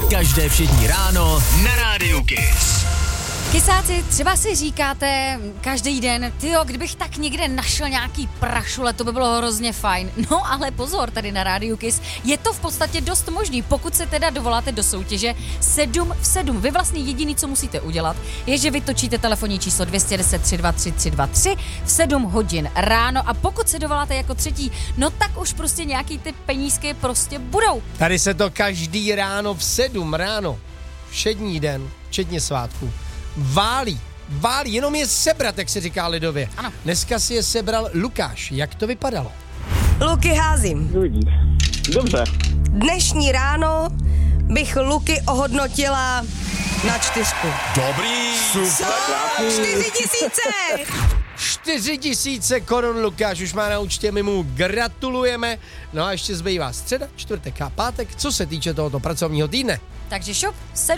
Každé všední ráno na Rádiu Kiss. Kysáci, třeba si říkáte každý den, tyjo, kdybych tak někde našel nějaký prašule, to by bylo hrozně fajn. No ale pozor, tady na Rádiu Kiss je to v podstatě dost možný, pokud se teda dovoláte do soutěže 7 v 7. Vy vlastně jediný, co musíte udělat, je, že vytočíte telefonní číslo 210 323 323 v 7 hodin ráno a pokud se dovoláte jako třetí, no tak už prostě nějaký ty penízky prostě budou. Tady se to každý ráno v 7 ráno, všední den, včetně svátku, válí, jenom je sebrat, jak se říká lidově. Ano. Dneska si je sebral Lukáš. Jak to vypadalo? Luky házím. Dobře. Dnešní ráno bych Luky ohodnotila na 4. Dobrý. Co? 4 000! 4 000 korun Lukáš už má na účtě, my mu gratulujeme. No a ještě zbývá středa, čtvrtek a pátek, co se týče tohoto pracovního týdne. Takže šup,